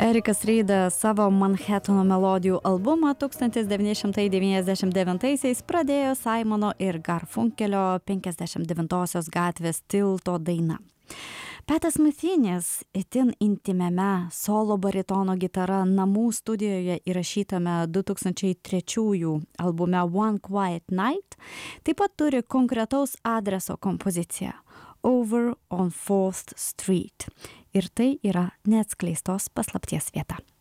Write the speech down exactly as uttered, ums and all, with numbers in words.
Erikas Reidas savo Manhattano melodijų albumą tūkstantis devyni šimtai devyniasdešimt devintaisiais pradėjo Simono ir Garfunkelio penkiasdešimt devintosios gatvės tilto daina. Patas Metheny'as itin intymiame solo baritono gitara namų studijoje įrašytame du tūkstančiai trečiųjų albume One Quiet Night taip pat turi konkretaus adreso kompoziciją Over on Fourth Street. Ir tai yra neatskleistos paslapties vieta.